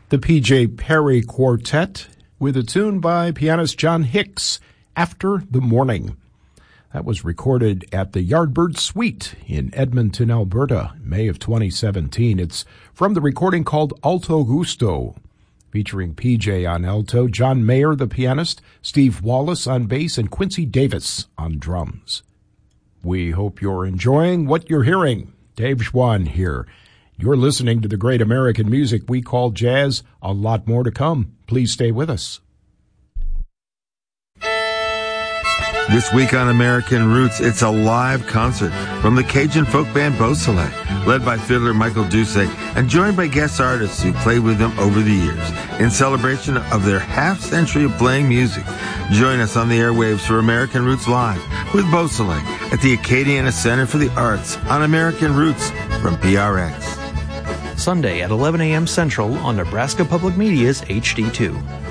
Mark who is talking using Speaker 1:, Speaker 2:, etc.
Speaker 1: The P.J. Perry Quartet with a tune by pianist John Hicks, After the Morning. That was recorded at the Yardbird Suite in Edmonton, Alberta, May of 2017. It's from the recording called Alto Gusto, featuring P.J. on alto, John Mayer, the pianist, Steve Wallace on bass, and Quincy Davis on drums. We hope you're enjoying what you're hearing. Dave Schwann here. You're listening to the great American music we call jazz. A lot more to come. Please stay with us.
Speaker 2: This week on American Roots, it's a live concert from the Cajun folk band Beausoleil, led by fiddler Michael Doucet and joined by guest artists who played with them over the years in celebration of their half-century of playing music. Join us on the airwaves for American Roots Live with Beausoleil at the Acadiana Center for the Arts on American Roots from PRX.
Speaker 3: Sunday at 11 a.m. Central on Nebraska Public Media's HD2.